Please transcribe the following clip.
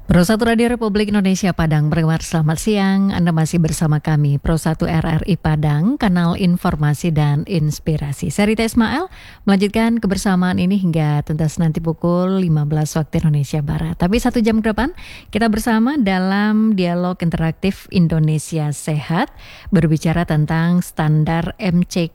Pro 1 Radio Republik Indonesia Padang berkabar selamat siang. Anda masih bersama kami Pro 1 RRI Padang, kanal informasi dan inspirasi. Saya Rita Ismail melanjutkan kebersamaan ini hingga tuntas nanti pukul 15 waktu Indonesia Barat. Tapi 1 jam ke depan kita bersama dalam dialog interaktif Indonesia Sehat berbicara tentang standar MCK